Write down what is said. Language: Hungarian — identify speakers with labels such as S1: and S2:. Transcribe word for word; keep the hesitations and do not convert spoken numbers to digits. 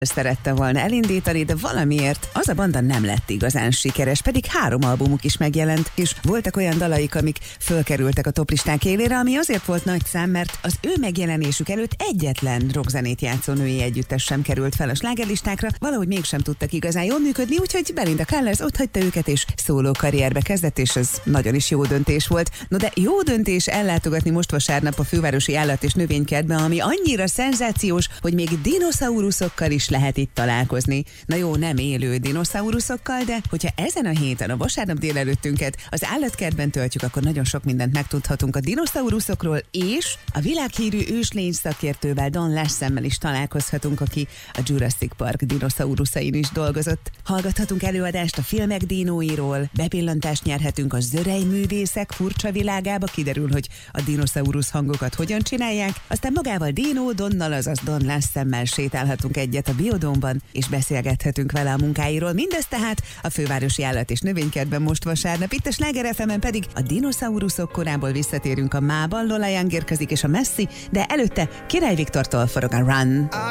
S1: szerette volna elindítani, de valamiért az a banda nem lett igazán sikeres, pedig három albumuk is megjelent, és voltak olyan dalaik, amik fölkerültek a toplisták élére, ami azért volt nagy szám, mert az ő megjelenésük előtt egyetlen rockzenét játszó női együttes sem került fel a slágerlistákra, valahogy mégsem tudtak igazán jól működni, úgyhogy Belinda Carlisle otthagyta őket, és szóló karrierbe kezdett, és ez nagyon is jó döntés volt. No de jó döntés ellátogatni most vasárnap a Fővárosi Állat- és Növénykertbe, ami annyira szenzációs, hogy még dinoszauruszokkal is lehet itt találkozni. Na jó, nem élő dinoszauruszokkal, de hogyha ezen a héten a vasárnap délelőttünket az állatkertben töltjük, akkor nagyon sok mindent megtudhatunk a dinoszauruszokról, és a világhírű őslény szakértővel, Don Lassemmel is találkozhatunk, aki a Jurassic Park dinoszauruszain is dolgozott. Hallgathatunk előadást a filmek dinóiról, bepillantást nyerhetünk a zörej művészek furcsa világába, kiderül, hogy a dinoszaurusz hangokat hogyan csinálják, aztán magával Dino Donnal, azaz Don Lassemmel sétálhatunk egyet a Biodómban, és beszélgethetünk vele a munkáiról. Mindez tehát a Fővárosi Állat- és Növénykertben most vasárnap. Itt a Sláger ef emen pedig a dinoszauruszok korából visszatérünk a mába, Lola Young érkezik és a Messi, de előtte Király Viktortól forog a Run.